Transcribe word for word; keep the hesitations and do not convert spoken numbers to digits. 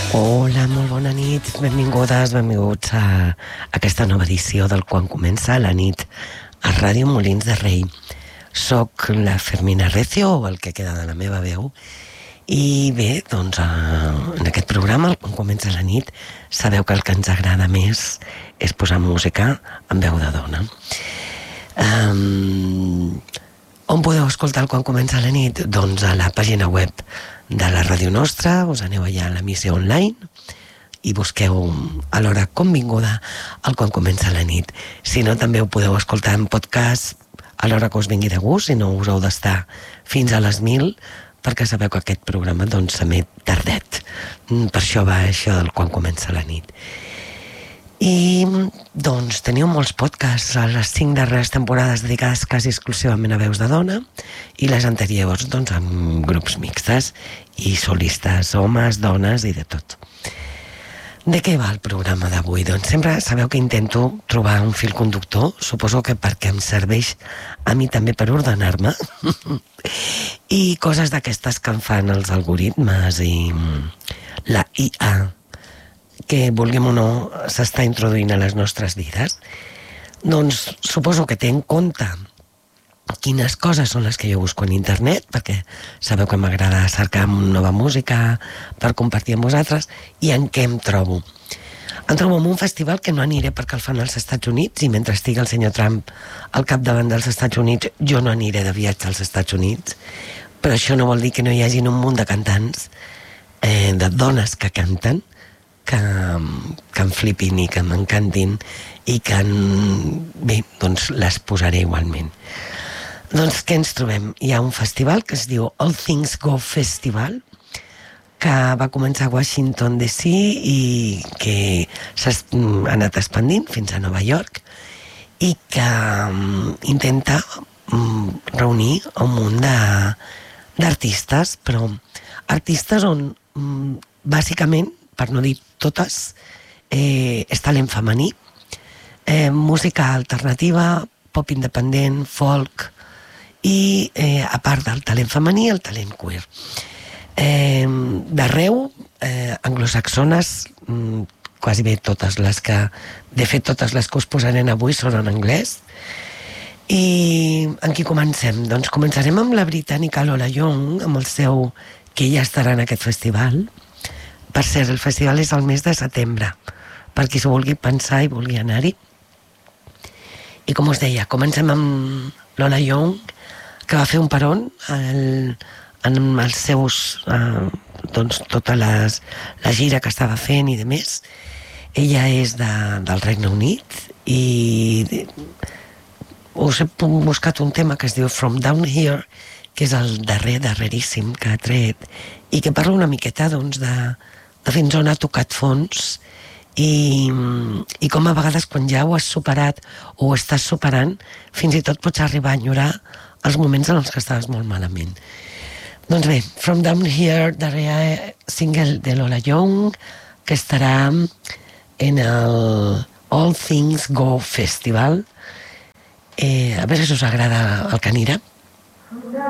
Hola, molt bona nit, benvingudes, benvinguts a aquesta nova edició del Quan comença la nit a Ràdio Molins de Rei. Soc la Fermina Recio, o el que queda de la meva veu, i bé, doncs en aquest programa, el Quan comença la nit, sabeu que el que ens agrada més és posar música en veu de dona. Um, on podeu escoltar el Quan comença la nit? Doncs a la pàgina web de la ràdio nostra, us aneu allà a l'emissió online i busqueu a l'hora convinguda el Quan comença la nit. Si no, també ho podeu escoltar en podcast a l'hora que us vingui de gust, si no us heu d'estar fins a les mil, perquè sabeu que aquest programa doncs s'emet tardet. Per això va això del Quan comença la nit. I doncs teniu molts podcasts a les cinc darreres temporades dedicades quasi exclusivament a veus de dona i les anteriors doncs amb grups mixtes i solistes, homes, dones i de tot. De què va el programa d'avui? Doncs sempre sabeu que intento trobar un fil conductor, suposo que perquè em serveix a mi també per ordenar-me i coses d'aquestes que em fan els algoritmes i la I A que, vulguem o no, s'està introduint a les nostres vides. Doncs suposo que té en compte quines coses són les que jo busco en internet, perquè sabeu que m'agrada cercar nova música per compartir amb vosaltres, i en què em trobo. Em trobo en un festival que no aniré perquè el fan als Estats Units, i mentre estigui el senyor Trump al capdavant dels Estats Units, jo no aniré de viatge als Estats Units, però això no vol dir que no hi hagin un munt de cantants, eh, de dones que canten, que, que em flipin i que m'encantin i que en, bé, doncs les posaré igualment. Doncs què ens trobem? Hi ha un festival que es diu All Things Go Festival, que va començar a Washington D C i que s'ha anat expandint fins a Nova York i que um, intenta um, reunir un munt de, d'artistes, però artistes on um, bàsicament, per no dir totes, eh, és talent femení, eh, música alternativa, pop independent, folk i, eh, a part del talent femení, el talent queer. Eh, d'arreu, eh, anglosaxones, mm, quasi bé totes les que, de fet totes les que us posarem avui són en anglès. I en qui comencem? Doncs començarem amb la britànica Lola Young, amb el seu que ja estarà en aquest festival. Per cert, el festival és al mes de setembre, per qui s'ho vulgui pensar i vulgui anar-hi. I com us deia, comencem amb Lola Young, que va fer un peron el, en els seus, eh, doncs, tota les, la gira que estava fent i de més. Ella és de, del Regne Unit i us he buscat un tema que es diu From Down Here, que és el darrer, darreríssim que ha tret i que parla una miqueta, doncs, de de fins on ha tocat fons i, i com a vegades quan ja ho has superat o ho estàs superant, fins i tot pots arribar a enyorar els moments en els que estaves molt malament. Doncs bé, From Down Here, darrer single de Lola Young, que estarà en el All Things Go Festival. Eh, a veure si us agrada el que anirà.